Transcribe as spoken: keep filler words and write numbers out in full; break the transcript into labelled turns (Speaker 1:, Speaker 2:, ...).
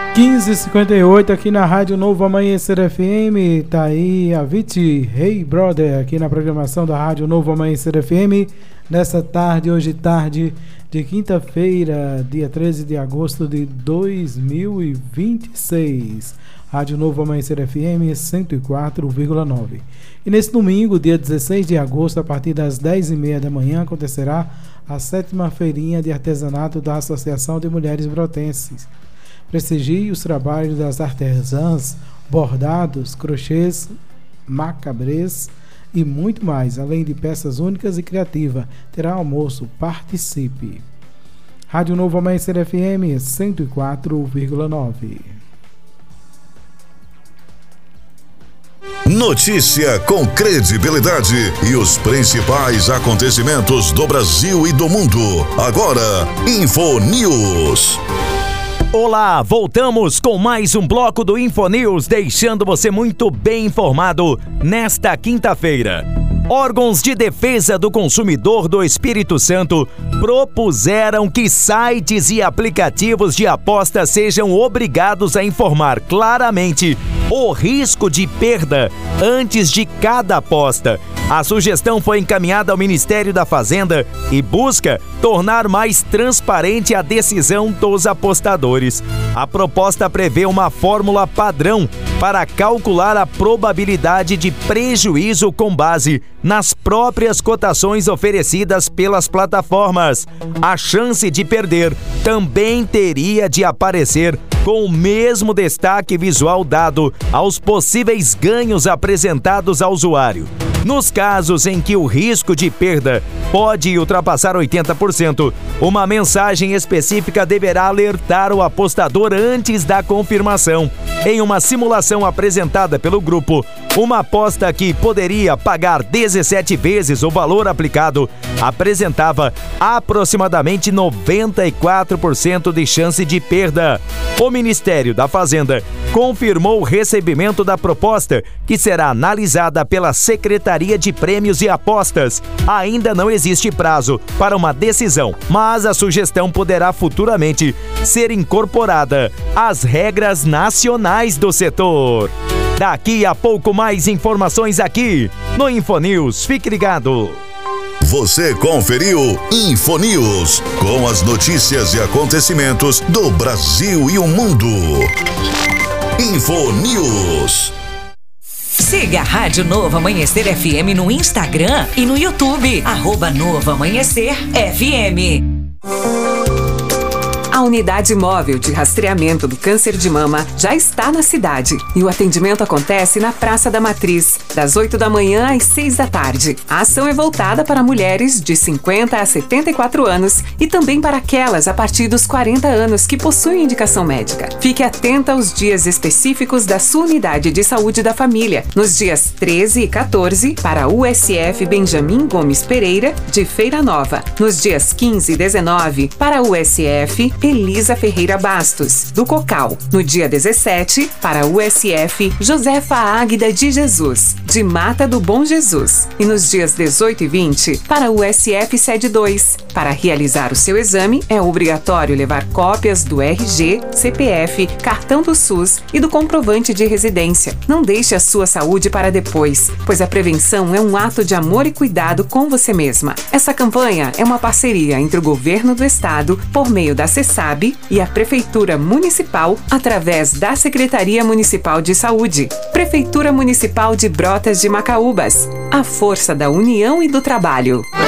Speaker 1: quinze e cinquenta e oito aqui na Rádio Novo Amanhecer F M, tá aí a Viti, Hey Brother, aqui na programação da Rádio Novo Amanhecer F M, nessa tarde, hoje tarde de quinta-feira, dia treze de agosto de dois mil e vinte e seis, Rádio Novo Amanhecer F M cento e quatro vírgula nove. E nesse domingo, dia dezesseis de agosto, a partir das dez e meia da manhã, acontecerá a sétima feirinha de artesanato da Associação de Mulheres Brotenses. Prestigie os trabalhos das artesãs, bordados, crochês, macabrês e muito mais, além de peças únicas e criativas. Terá almoço, participe. Rádio Novo Amanhecer F M cento e quatro vírgula nove.
Speaker 2: Notícia com credibilidade e os principais acontecimentos do Brasil e do mundo. Agora, Info News.
Speaker 3: Olá, voltamos com mais um bloco do Infonews, deixando você muito bem informado nesta quinta-feira. Órgãos de defesa do consumidor do Espírito Santo propuseram que sites e aplicativos de aposta sejam obrigados a informar claramente o risco de perda antes de cada aposta. A sugestão foi encaminhada ao Ministério da Fazenda e busca tornar mais transparente a decisão dos apostadores. A proposta prevê uma fórmula padrão para calcular a probabilidade de prejuízo com base nas próprias cotações oferecidas pelas plataformas. A chance de perder também teria de aparecer com o mesmo destaque visual dado aos possíveis ganhos apresentados ao usuário. Nos casos em que o risco de perda pode ultrapassar oitenta por cento, uma mensagem específica deverá alertar o apostador antes da confirmação. Em uma simulação apresentada pelo grupo, uma aposta que poderia pagar dezessete vezes o valor aplicado apresentava aproximadamente noventa e quatro por cento de chance de perda. O Ministério da Fazenda confirmou o recebimento da proposta, que será analisada pela Secretaria de Prêmios e Apostas. Ainda não existe prazo para uma decisão, mas a sugestão poderá futuramente ser incorporada às regras nacionais do setor. Daqui a pouco mais informações aqui no Infonews. Fique ligado.
Speaker 2: Você conferiu Infonews, com as notícias e acontecimentos do Brasil e o mundo. Infonews.
Speaker 4: Siga a Rádio Novo Amanhecer F M no Instagram e no YouTube. Arroba Novo Amanhecer F M. A unidade móvel de rastreamento do câncer de mama já está na cidade e o atendimento acontece na Praça da Matriz, das oito da manhã às seis da tarde. A ação é voltada para mulheres de cinquenta a setenta e quatro anos e também para aquelas a partir dos quarenta anos que possuem indicação médica. Fique atenta aos dias específicos da sua unidade de saúde da família. Nos dias treze e quatorze, para a U S F Benjamin Gomes Pereira, de Feira Nova. Nos dias quinze e dezenove, para a U S F Elisa Ferreira Bastos, do Cocal. No dia dezessete, para a U S F Josefa Águida de Jesus, de Mata do Bom Jesus. E nos dias dezoito e vinte, para a U S F Sede dois. Para realizar o seu exame, é obrigatório levar cópias do R G, C P F, cartão do SUS e do comprovante de residência. Não deixe a sua saúde para depois, pois a prevenção é um ato de amor e cuidado com você mesma. Essa campanha é uma parceria entre o Governo do Estado, por meio da CESAB, e a Prefeitura Municipal, através da Secretaria Municipal de Saúde. Prefeitura Municipal de Brotas de Macaúbas. A força da união e do trabalho.